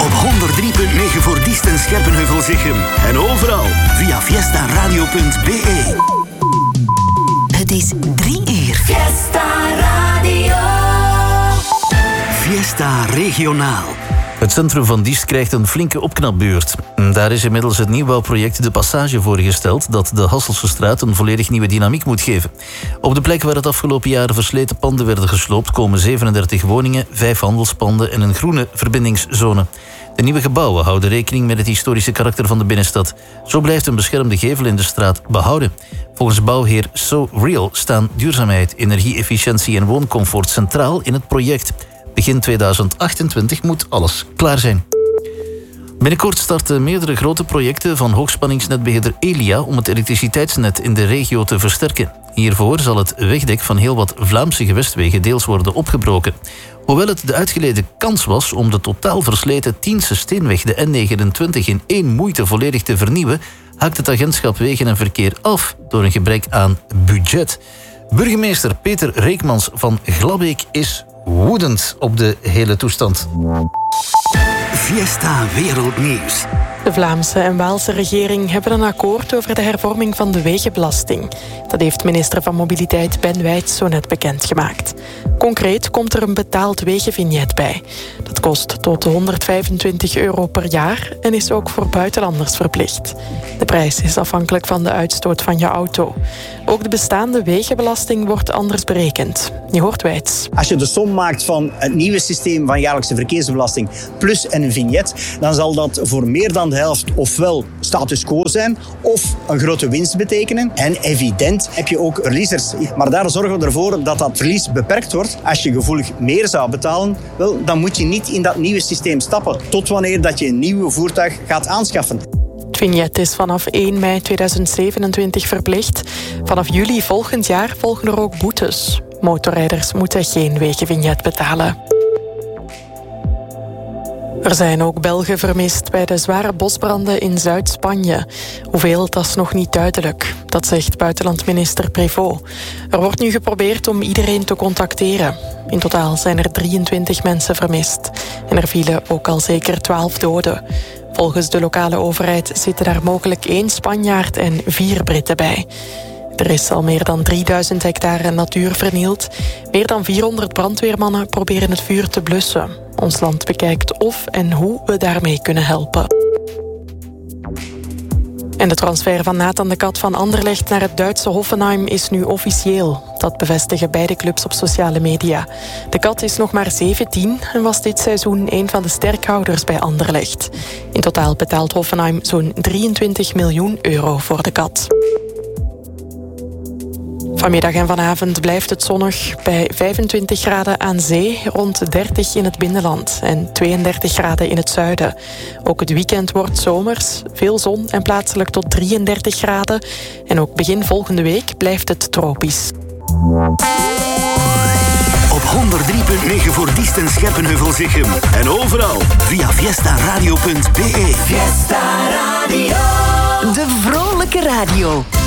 Op 103.9 voor Diest en Scherpenheuvel-Zichem. En overal via fiestaradio.be. Het is 3 uur. Fiesta Radio. Fiesta Regionaal. Het centrum van Diest krijgt een flinke opknapbeurt. Daar is inmiddels het nieuwbouwproject De Passage voorgesteld dat de Hasselsestraat een volledig nieuwe dynamiek moet geven. Op de plek waar het afgelopen jaar versleten panden werden gesloopt komen 37 woningen, 5 handelspanden en een groene verbindingszone. De nieuwe gebouwen houden rekening met het historische karakter van de binnenstad. Zo blijft een beschermde gevel in de straat behouden. Volgens bouwheer So Real staan duurzaamheid, energie-efficiëntie en wooncomfort centraal in het project. Begin 2028 moet alles klaar zijn. Binnenkort starten meerdere grote projecten van hoogspanningsnetbeheerder Elia om het elektriciteitsnet in de regio te versterken. Hiervoor zal het wegdek van heel wat Vlaamse gewestwegen deels worden opgebroken. Hoewel het de uitgeleden kans was om de totaal versleten Tiense Steenweg, de N29, in één moeite volledig te vernieuwen, haakt het agentschap Wegen en Verkeer af door een gebrek aan budget. Burgemeester Peter Reekmans van Glabbeek is woedend op de hele toestand. Fiesta Wereldnieuws. De Vlaamse en Waalse regering hebben een akkoord over de hervorming van de wegenbelasting. Dat heeft minister van Mobiliteit Ben Wijts zo net bekendgemaakt. Concreet komt er een betaald wegenvignet bij. Dat kost tot €125 per jaar en is ook voor buitenlanders verplicht. De prijs is afhankelijk van de uitstoot van je auto. Ook de bestaande wegenbelasting wordt anders berekend. Je hoort Wijts. Als je de som maakt van het nieuwe systeem van jaarlijkse verkeersbelasting plus een vignet, dan zal dat voor meer dan de helft ofwel status quo zijn of een grote winst betekenen. En evident heb je ook verliezers. Maar daar zorgen we ervoor dat dat verlies beperkt wordt. Als je gevoelig meer zou betalen, wel, dan moet je niet in dat nieuwe systeem stappen. Tot wanneer dat je een nieuw voertuig gaat aanschaffen. Het vignet is vanaf 1 mei 2027 verplicht. Vanaf juli volgend jaar volgen er ook boetes. Motorrijders moeten geen wegenvignet betalen. Er zijn ook Belgen vermist bij de zware bosbranden in Zuid-Spanje. Hoeveel, dat is nog niet duidelijk. Dat zegt buitenlandminister Prévost. Er wordt nu geprobeerd om iedereen te contacteren. In totaal zijn er 23 mensen vermist. En er vielen ook al zeker 12 doden. Volgens de lokale overheid zitten daar mogelijk 1 Spanjaard en 4 Britten bij. Er is al meer dan 3000 hectare natuur vernield. Meer dan 400 brandweermannen proberen het vuur te blussen. Ons land bekijkt of en hoe we daarmee kunnen helpen. En de transfer van Nathan de Kat van Anderlecht naar het Duitse Hoffenheim is nu officieel. Dat bevestigen beide clubs op sociale media. De Kat is nog maar 17 en was dit seizoen een van de sterkhouders bij Anderlecht. In totaal betaalt Hoffenheim zo'n €23 miljoen voor de Kat. Vanmiddag en vanavond blijft het zonnig bij 25 graden aan zee, rond 30 in het binnenland en 32 graden in het zuiden. Ook het weekend wordt zomers, veel zon en plaatselijk tot 33 graden. En ook begin volgende week blijft het tropisch. Op 103.9 voor Diest en Scherpenheuvel-Zichem. En overal via fiestaradio.be. Fiesta Radio. De vrolijke radio.